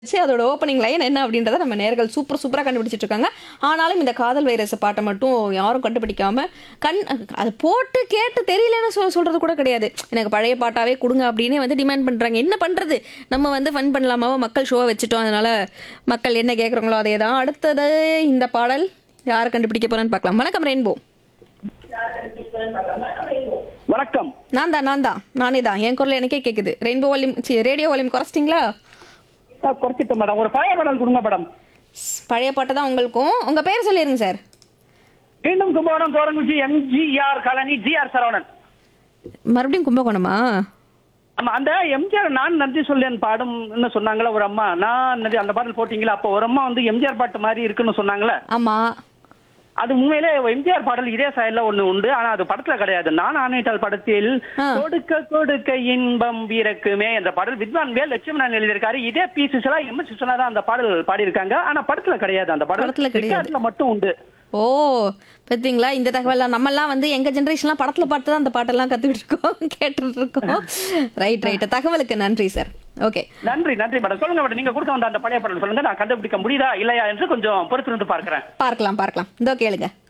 சரி, அதோட opening line என்ன அப்படின்றத நம்ம நேர்கள் சூப்பரா கண்டுபிடிச்சிட்டு இருக்காங்க. ஆனாலும் இந்த காதல் வைரஸ் பாட்டை மட்டும் யாரும் கண்டுபிடிக்காம அது போட்டு கேட்டு தெரியலன்னு சொல்றது கூட கிடையாது. எனக்கு பழைய பாட்டாவே கொடுங்க அப்படின்னு வந்து டிமாண்ட் பண்றாங்க. என்ன பண்றது, நம்ம வந்து ஃபன் பண்ணலாமாவோ, மக்கள் ஷோவை வச்சுட்டோம். அதனால மக்கள் என்ன கேட்குறாங்களோ அதே தான். அடுத்தது இந்த பாடல் யாரை கண்டுபிடிக்க போறான்னு பார்க்கலாம். வணக்கம் ரெயின்போ. வணக்கம். நான் தான் நானே தான். என் குரல் எனக்கே கேட்குது. Rainbow volume, radio volume குறைச்சிட்டிங்களா? குறைச்சிட்டேன் madam. ஒரு பழைய பாடல் கொடுங்க மேடம். பழைய பாட்டு தான் உங்களுக்கும். உங்க பேர் சொல்லிருங்க சார். மீண்டும் கும்பகோணம் தோரங்குச்சி எம்ஜிஆர் காலனி ஜிஆர் சரவணன். மறுபடியும் கும்பகோணமா? ஆமா, அந்த எம்ஜிஆர் நான் நன்றி சொல்லேன் பாடும் சொன்னாங்களா ஒரு அம்மா, நான் நன்றி அந்த பாடல் போட்டீங்களா? அப்போ ஒரு அம்மா வந்து எம்ஜிஆர் பாட்டு மாதிரி இருக்குன்னு சொன்னாங்களே. ஆமா, அது உண்மையிலே எம்ஜிஆர் பாடல் இதே சாயல்ல ஒண்ணு உண்டு. ஆனா அது படத்துல கிடையாது. நான் ஆணையிட்டால் படத்தில் கொடுக்க கொடுக்க இன்பம் பிறக்குமே என்ற பாடல் வித்வான் வேல் லட்சுமணன் எழுதியிருக்காரு. இதே பி சுஷலா எம் சுஷலா தான் அந்த பாடல் பாடியிருக்காங்க. ஆனா படத்துல கிடையாது. அந்த படத்துல கிடையாது. பாடல் மட்டும் உண்டு. ஓ, பார்த்தீங்களா? இந்த தகவல் நம்மெல்லாம் வந்து எங்க ஜென்ரேஷன்லாம் படத்துல பார்த்து தான் அந்த பாட்டெல்லாம் கத்துக்கிட்டு இருக்கோம், கேட்டுட்டு இருக்கோம். ரைட். தகவலுக்கு நன்றி சார். ஓகே, நன்றி மேடம். சொல்லுங்க மேடம், நீங்க கொடுக்க வந்த அந்த பழைய பாடல் சொல்லுங்க. நான் கண்டுபிடிக்க முடியுதா இல்லையா என்று கொஞ்சம் பொறுத்திருந்து பார்க்கிறேன். பார்க்கலாம். இதோ கேளுங்க.